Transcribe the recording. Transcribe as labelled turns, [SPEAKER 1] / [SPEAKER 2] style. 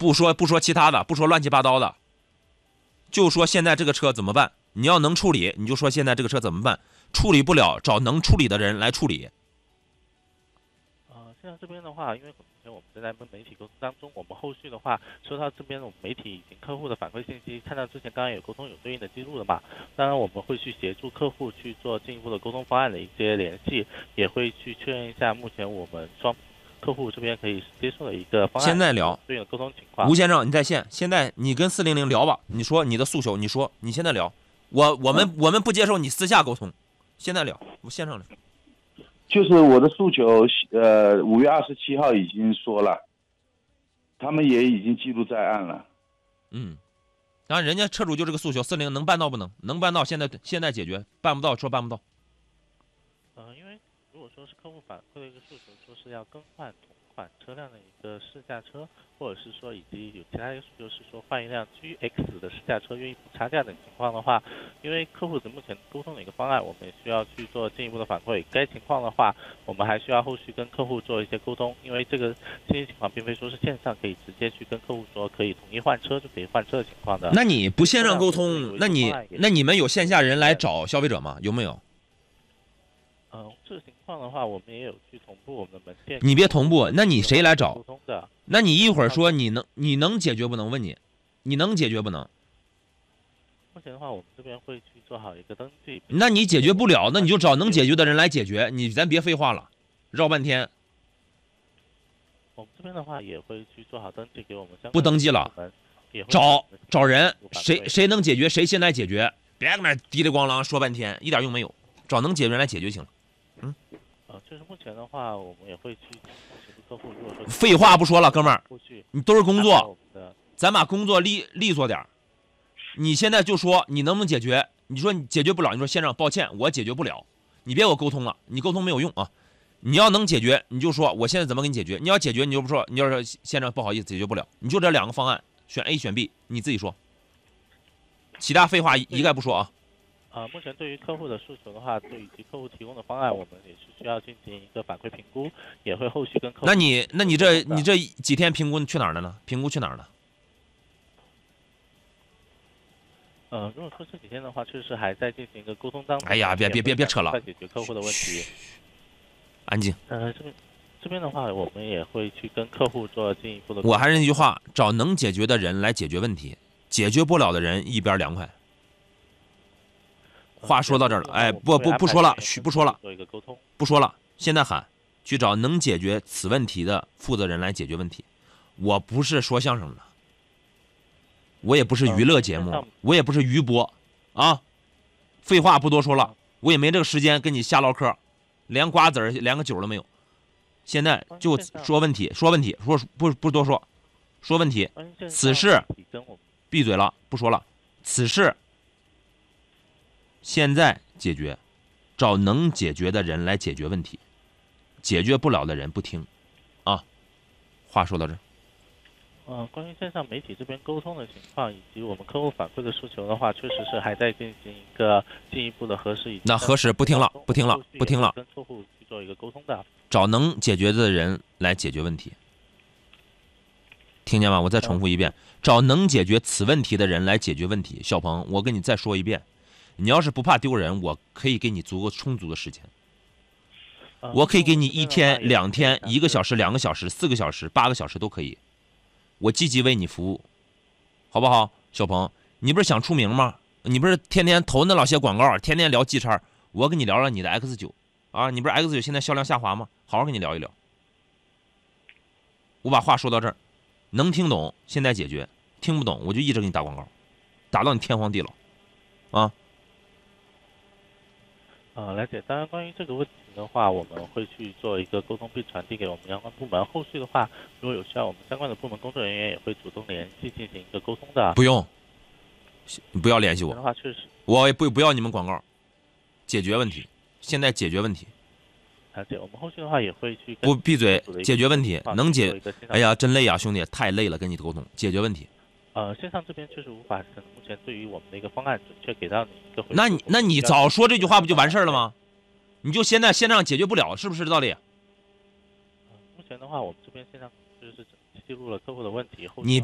[SPEAKER 1] 不说其他的，不说乱七八糟的，就说现在这个车怎么办？你要能处理，你就说现在这个车怎么办？处理不了，找能处理的人来处理。
[SPEAKER 2] 现在这边的话，因为目前我们正在跟媒体沟通当中，我们后续的话收到这边我们媒体以及客户的反馈信息，看到之前刚刚有沟通有对应的记录了嘛，当然我们会去协助客户去做进一步的沟通方案的一些联系，也会去确认一下目前我们双客户这边可以接受的一个方案。
[SPEAKER 1] 现在聊
[SPEAKER 2] 对应的沟通情况。
[SPEAKER 1] 吴先生，你在线，现在你跟400聊吧，你说你的诉求，你说你现在聊，我们不接受你私下沟通，现在聊，我线上聊。
[SPEAKER 3] 就是我的诉求，5月27号已经说了，他们也已经记录在案了。
[SPEAKER 1] 当然人家车主就这个诉求，400能办到不能？能办到，现在解决，办不到说办不到。
[SPEAKER 2] 因为如果说是客户反馈的一个诉求，说是要更换同款车辆的一个试驾车，或者是说以及有其他一个诉求是说换一辆 GX 的试驾车愿意补差价等情况的话，因为客户的目前沟通的一个方案，我们也需要去做进一步的反馈。该情况的话，我们还需要后续跟客户做一些沟通，因为这个信息情况并非说是线上可以直接去跟客户说可以统一换车就可以换车的情况的。
[SPEAKER 1] 那你不线上沟通，那你们有线下人来找消费者吗？有没有？
[SPEAKER 2] 这个情况的话，我们也有去同步我们的门店。
[SPEAKER 1] 你别同步，那你谁来找？那你一会儿说你能解决不能？问你能解决不能？
[SPEAKER 2] 目前的话，我们这边会去做好一个登记。
[SPEAKER 1] 那你解决不了，那你就找能解决的人来解决。咱别废话了，绕半天。
[SPEAKER 2] 我们这边的话也会去做好登记，给我们相关的
[SPEAKER 1] 不登记了，找人，谁能解决谁先来解决，别搁那嘀里咣啷说半天，一点用没有。找能解决人来解决就行了。
[SPEAKER 2] 就是目前的话，我们也会去协助客户。如果说
[SPEAKER 1] 废话不说了，哥们儿，你都是工作，咱把工作利索点。你现在就说你能不能解决？你说你解决不了，你说先生抱歉，我解决不了，你别给我沟通了，你沟通没有用啊。你要能解决，你就说我现在怎么给你解决。你要解决，你就不说，你要说先生不好意思解决不了，你就这2个方案，选 A 选 B， 你自己说。其他废话一概不说啊。
[SPEAKER 2] 目前对于客户的诉求的话，对以及客户提供的方案，我们也是需要进行一个反馈评估，也会后续跟客户。
[SPEAKER 1] 那你这几天评估去哪儿了呢？评估去哪儿了？
[SPEAKER 2] 如果说这几天的话，确实还在进行一个沟通当中。
[SPEAKER 1] 哎呀，别扯了，
[SPEAKER 2] 在解决客户的问题。
[SPEAKER 1] 安静。
[SPEAKER 2] 这边的话，我们也会去跟客户做进一步的。
[SPEAKER 1] 我还是那句话，找能解决的人来解决问题，解决不了的人一边凉快。话说到这儿了，哎，不说了，不说了，不说了。现在喊去找能解决此问题的负责人来解决问题。我不是说相声的，我也不是娱乐节目，我也不是娱播啊。废话不多说了，我也没这个时间跟你瞎唠嗑，连瓜子儿连个酒都没有。现在就说问题，说不多说，说问题。此事闭嘴了，不说了。此事现在解决，找能解决的人来解决问题，解决不了的人不听，啊。话说到这儿。
[SPEAKER 2] 关于线上媒体这边沟通的情况，以及我们客户反馈的诉求的话，确实是还在进行一个进一步的核实。
[SPEAKER 1] 那核实不听了，
[SPEAKER 2] 跟客户去做一个沟通的，
[SPEAKER 1] 找能解决的人来解决问题。听见吗？我再重复一遍，找能解决此问题的人来解决问题。小鹏，我跟你再说一遍。你要是不怕丢人，我可以给你充足的时间，我可以给你1天、2天、1个小时、2个小时、4个小时、8个小时都可以，我积极为你服务，好不好？小鹏，你不是想出名吗？你不是天天投那老些广告，天天聊G叉，我跟你聊聊你的 X9啊，你不是 X9现在销量下滑吗？好好跟你聊一聊。我把话说到这儿，能听懂现在解决，听不懂我就一直给你打广告，打到你天荒地老，啊。
[SPEAKER 2] 了解。当然，关于这个问题的话，我们会去做一个沟通，并传递给我们相关部门。后续的话，如果有需要，我们相关的部门工作人员也会主动联系进行一个沟通的。
[SPEAKER 1] 不用，你不要联系我。
[SPEAKER 2] 的话，确实，
[SPEAKER 1] 我也不要你们广告，解决问题，现在解决问题。
[SPEAKER 2] 了解。我们后续的话也会去
[SPEAKER 1] 不闭嘴，解决问题，能解。哎呀，真累啊，兄弟，太累了，跟你沟通，解决问题。
[SPEAKER 2] 线上这边确实无法，可能目前对于我们的一个方案准确给到你一个回复。
[SPEAKER 1] 那你早说这句话不就完事儿了吗？你就现在线上解决不了，是不是这道理？
[SPEAKER 2] 目前的话，我们这边线上就是记录了客户的问题，你